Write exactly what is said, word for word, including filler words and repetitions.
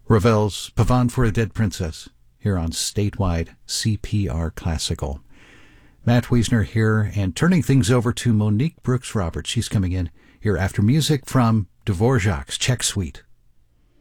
Ravel's Pavane for a Dead Princess here on statewide C P R Classical. Matt Wiesner here, and turning things over to Monique Brooks Roberts. She's coming in here after music from Dvorak's Czech Suite.